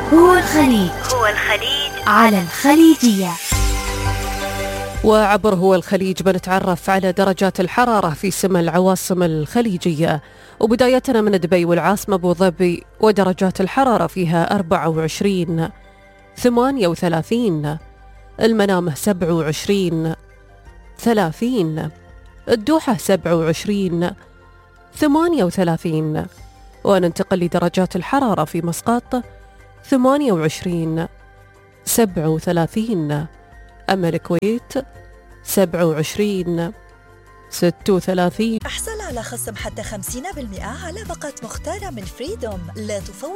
هو الخليج على الخليجية. وعبر هو الخليج بنتعرف على درجات الحرارة في سما العواصم الخليجية، وبدايتنا من دبي والعاصمة أبو ظبي، ودرجات الحرارة فيها 24 38، المنامة 27 30، الدوحة 27 38. وننتقل لدرجات الحرارة في مسقط 28 37، أما الكويت 27 36. احصل على خصم حتى 50% على باقات مختارة من فريدوم. لا تفوت